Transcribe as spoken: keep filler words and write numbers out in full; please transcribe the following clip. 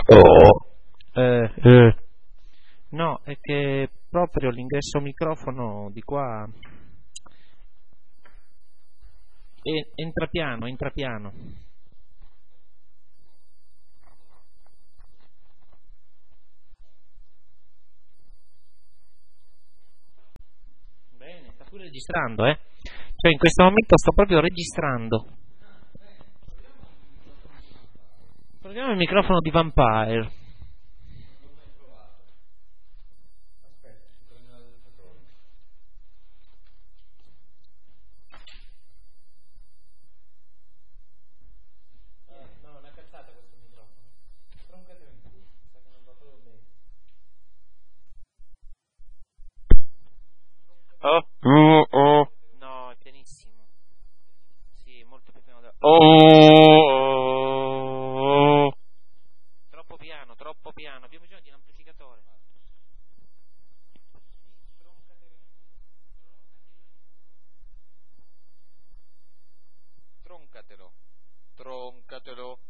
Oh. Eh, Eh. no, è che proprio l'ingresso microfono di qua è, entra piano, entra piano. Bene, sta pure registrando, eh. Cioè in questo momento sto proprio registrando. Proviamo il microfono di Vampire. No, una cazzata questo microfono. Stroncatelo in culo, sa che non va proprio bene. Oh. Oh. Oh. No, è pianissimo. Sì, molto più piano da... Oh. Troppo piano, troppo piano. Abbiamo bisogno di un amplificatore. Troncatelo. Troncatelo.